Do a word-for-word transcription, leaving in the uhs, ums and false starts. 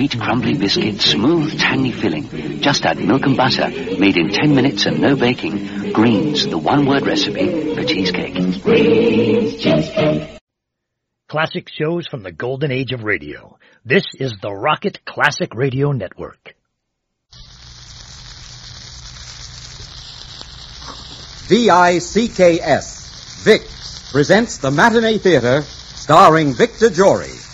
Sweet, crumbly biscuit, smooth, tangy filling. Just add milk and butter, made in ten minutes and no baking. Greens, the one-word recipe for cheesecake. Greens cheesecake. Classic shows from the golden age of radio. This is the Rocket Classic Radio Network. V I C K S, VIX, presents the Matinee Theater, starring Victor Jory.